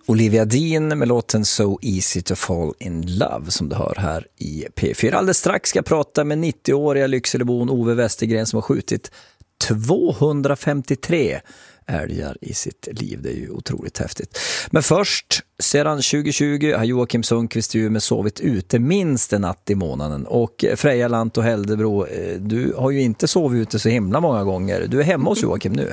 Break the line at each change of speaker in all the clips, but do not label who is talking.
Olivia Dean med låten So Easy to Fall in Love som du hör här i P4. Alldeles strax ska jag prata med 90-åriga Lyckselebon Ove Westergren som har skjutit 253 älgar i sitt liv. Det är ju otroligt häftigt. Men först, sedan 2020 har Joakim Sundqvist ju med sovit ute minst en natt i månaden. Och Freja Lant och Heldebro, du har ju inte sovit ute så himla många gånger. Du är hemma hos Joakim nu.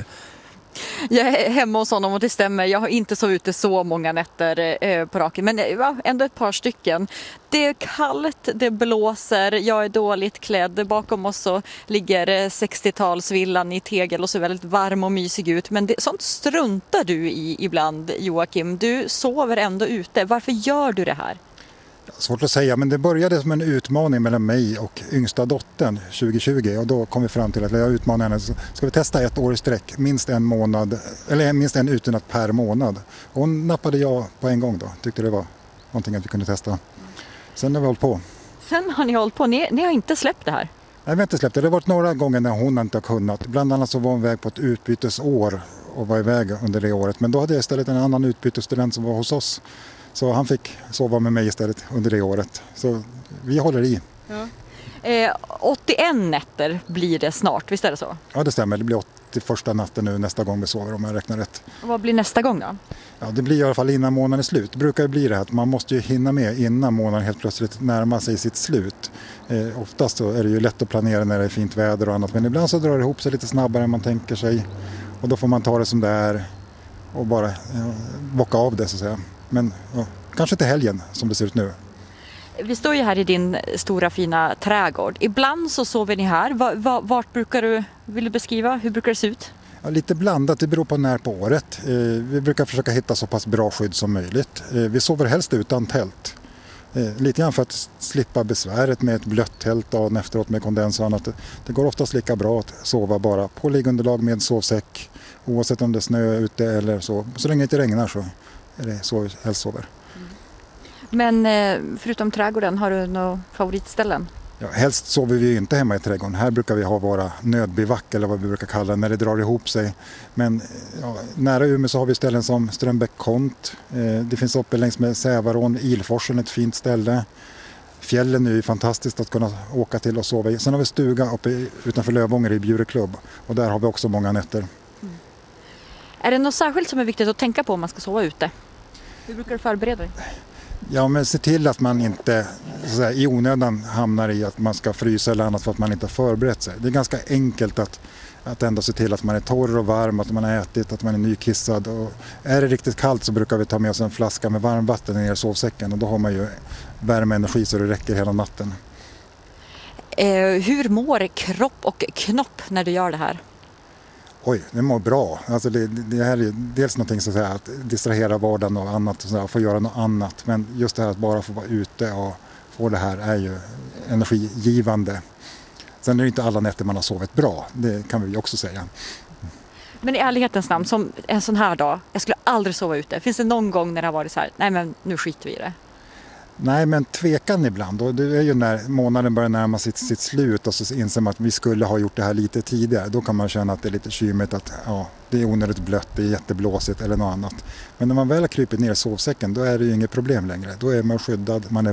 Jag är hemma hos honom och det stämmer. Jag har inte sovit ute så många nätter på raken, men ändå ett par stycken. Det är kallt, det blåser, jag är dåligt klädd. Bakom oss så ligger 60-talsvillan i tegel och ser väldigt varm och mysig ut. Men sånt struntar du i ibland, Joakim. Du sover ändå ute. Varför gör du det här?
Svårt att säga, men det började som en utmaning mellan mig och yngsta dottern 2020 och då kom vi fram till att jag utmanade henne. Så ska vi testa ett år i sträck, minst en månad, eller minst en utenatt per månad. Och hon nappade jag på en gång då, tyckte det var någonting att vi kunde testa. Sen har vi hållit på.
Sen har ni hållit på, ni har inte släppt det här?
Nej, vi har inte släppt det. Det har varit några gånger när hon inte har kunnat. Bland annat så var hon iväg på ett utbytesår och var iväg under det året. Men då hade jag istället en annan utbytesstudent som var hos oss. Så han fick sova med mig istället under det året. Så vi håller i.
Ja. 81 nätter blir det snart, visst är det så?
Ja, det stämmer. Det blir 81 natten nu nästa gång vi sover om jag räknar rätt.
Och vad blir nästa gång då?
Ja, det blir i alla fall innan månaden är slut. Det brukar bli det här att man måste ju hinna med innan månaden helt plötsligt närmar sig sitt slut. Oftast så är det ju lätt att planera när det är fint väder och annat. Men ibland så drar det ihop sig lite snabbare än man tänker sig. Och då får man ta det som det är och bara bocka av det så att säga. Men kanske till helgen som det ser ut nu.
Vi står ju här i din stora fina trädgård. Ibland så sover ni här. Vart vill du beskriva? Hur brukar det se ut?
Ja, lite blandat, det beror på när på året. Vi brukar försöka hitta så pass bra skydd som möjligt. Vi sover helst utan tält. Lite grann för att slippa besväret med ett blött tält dagen efteråt med kondens och annat. Det går oftast lika bra att sova bara på liggunderlag med sovsäck. Oavsett om det är snö ute eller så. Så länge det inte regnar så är det så vi helst sover.
Men förutom trädgården, har du några favoritställen?
Ja, helst sover vi ju inte hemma i trädgården. Här brukar vi ha våra nödbivack eller vad vi brukar kalla det när det drar ihop sig. Men nära Umeå så har vi ställen som Strömbäck-Kont. Det finns uppe längs med Sävarån, Ilforsen, ett fint ställe. Fjällen är ju fantastiskt att kunna åka till och sova i. Sen har vi stuga uppe utanför Lövånger i Bjurklubb och där har vi också många nätter.
Är det något särskilt som är viktigt att tänka på om man ska sova ute? Hur brukar du förbereda dig?
Ja, men se till att man inte så att säga, i onödan hamnar i att man ska frysa eller annat för att man inte har förberett sig. Det är ganska enkelt att ändå se till att man är torr och varm, att man har ätit, att man är nykissad. Och är det riktigt kallt så brukar vi ta med oss en flaska med varmvatten ner i sovsäcken och då har man ju värmeenergi så det räcker hela natten.
Hur mår kropp och knopp när du gör det här?
Oj, det mår bra. Alltså det här är dels någonting så att säga, att distrahera vardagen och annat och så här, få göra något annat. Men just det här att bara få vara ute och få det här är ju energigivande. Sen är det inte alla nätter man har sovit bra, det kan vi också säga.
Men i ärlighetens namn, som en sån här dag, jag skulle aldrig sova ute. Finns det någon gång när det har varit så här, nej men nu skiter vi i det?
Nej, men tvekan ibland. Och det är ju när månaden börjar närma sitt slut och så inser man att vi skulle ha gjort det här lite tidigare. Då kan man känna att det är lite kymigt att det är onödigt blött, det är jätteblåsigt eller något annat. Men när man väl har krypit ner i sovsäcken då är det ju inget problem längre. Då är man skyddad, man är